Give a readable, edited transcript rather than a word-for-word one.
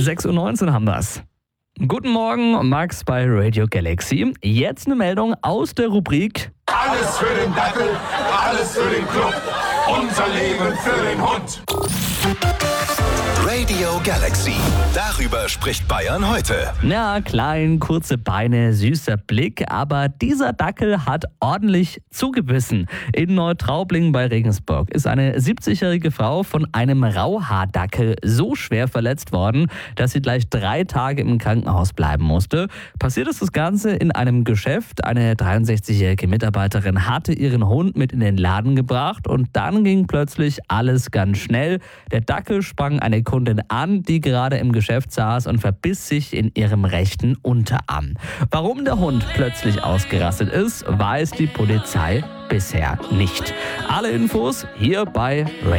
6:19 Uhr haben wir's. Guten Morgen, Max bei Radio Galaxy. Jetzt eine Meldung aus der Rubrik Alles für den Dackel, alles für den Club, unser Leben für den Hund. Radio Galaxy. Darüber spricht Bayern heute. Na, klein, kurze Beine, süßer Blick, aber dieser Dackel hat ordentlich zugebissen. In Neutraublingen bei Regensburg ist eine 70-jährige Frau von einem Rauhaardackel so schwer verletzt worden, dass sie gleich 3 Tage im Krankenhaus bleiben musste. Passiert ist das Ganze in einem Geschäft. Eine 63-jährige Mitarbeiterin hatte ihren Hund mit in den Laden gebracht und dann ging plötzlich alles ganz schnell. Der Dackel sprang eine Kundin an, die gerade im Geschäft saß und verbiss sich in ihrem rechten Unterarm. Warum der Hund plötzlich ausgerastet ist, weiß die Polizei bisher nicht. Alle Infos hier bei Radio